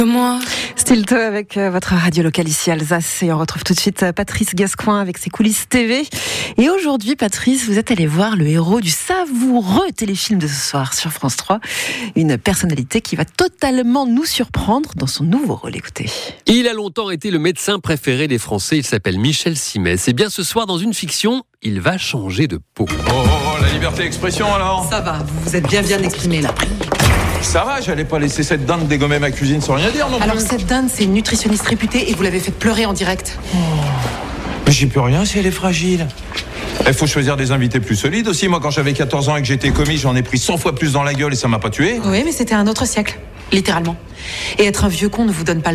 Moi. Stilto avec votre radio locale ici Alsace, et on retrouve tout de suite Patrice Gascoin avec ses coulisses TV. Et aujourd'hui, Patrice, vous êtes allé voir le héros du savoureux téléfilm de ce soir sur France 3, une personnalité qui va totalement nous surprendre dans son nouveau rôle. Écoutez. Il a longtemps été le médecin préféré des Français, il s'appelle Michel Simès. Et bien ce soir, dans une fiction, il va changer de peau. Oh, la liberté d'expression alors. Ça va, vous êtes bien exprimé là. Ça va, j'allais pas laisser cette dinde dégommer ma cuisine sans rien dire non plus. Alors cette dinde, c'est une nutritionniste réputée et vous l'avez fait pleurer en direct. Mais j'y peux rien si elle est fragile. Il faut choisir des invités plus solides aussi. Moi, quand j'avais 14 ans et que j'étais commis, j'en ai pris 100 fois plus dans la gueule et ça m'a pas tué. Oui, mais c'était un autre siècle, littéralement. Et être un vieux con ne vous donne pas